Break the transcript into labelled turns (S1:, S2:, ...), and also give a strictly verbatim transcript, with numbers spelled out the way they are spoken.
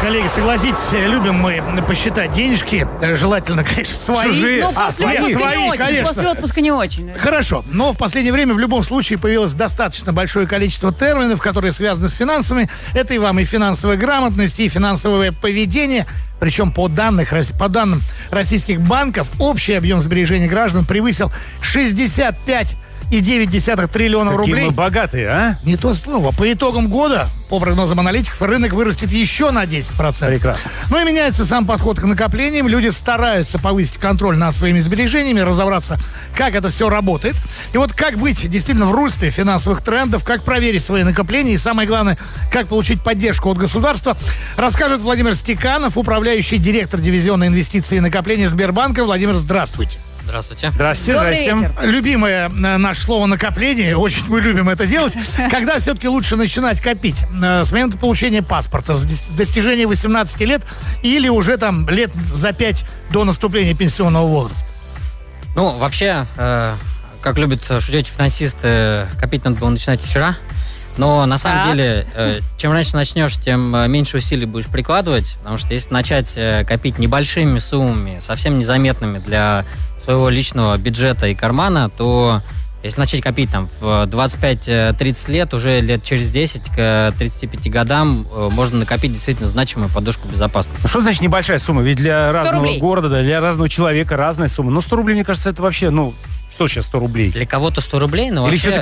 S1: коллеги, согласитесь, любим мы посчитать денежки. Желательно, конечно, свои.
S2: Чужие.
S3: Но
S1: А,
S3: после
S1: свои,
S3: отпуска
S1: свои,
S3: не очень.
S1: конечно.
S3: После отпуска не очень.
S1: Хорошо, но в последнее время в любом случае появилось достаточно большое количество терминов, которые связаны с финансами. Это и вам и финансовая грамотность, и финансовое поведение. Причем по, данных, по данным российских банков общий объем сбережений граждан превысил шестьдесят пять и девять десятых триллионов
S2: Какие
S1: рублей.
S2: мы богатые, а?
S1: Не то слово. По итогам года, по прогнозам аналитиков, рынок вырастет еще на десять процентов.
S2: Прекрасно.
S1: Ну и меняется сам подход к накоплениям. Люди стараются повысить контроль над своими сбережениями, разобраться, как это все работает. И вот как быть действительно в русле финансовых трендов, как проверить свои накопления и, самое главное, как получить поддержку от государства, расскажет Владимир Стеканов, управляющий директор дивизиона инвестиций и накопления Сбербанка. Владимир, здравствуйте.
S4: Здравствуйте.
S2: Здрасте,
S3: Добрый
S2: здрасте.
S3: вечер.
S1: Любимое э, наше слово «накопление», очень мы любим это делать. Когда все-таки лучше начинать копить? Э, С момента получения паспорта, с достижения восемнадцати лет или уже там лет за пять до наступления пенсионного возраста?
S4: Ну, вообще, э, как любят шутить финансисты, копить надо было начинать вчера. Но на самом
S3: Так.
S4: деле, э, чем раньше начнешь, тем э, меньше усилий будешь прикладывать. Потому что если начать э, копить небольшими суммами, совсем незаметными для своего личного бюджета и кармана, то если начать копить там в двадцать пять тридцать лет, уже лет через десять к тридцати пяти годам э, можно накопить действительно значимую подушку безопасности.
S2: Ну, что значит небольшая сумма? Ведь для разного
S3: рублей.
S2: города, да, для разного человека разная сумма. Ну, сто рублей, мне кажется, это вообще, ну, что сейчас сто рублей?
S4: Для кого-то сто рублей, но
S2: Или
S4: вообще...